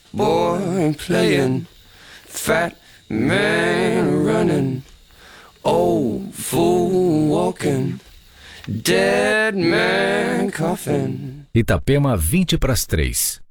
boy playing, fat man running, old fool walking, dead man coughing. Itapema 20 para as 3.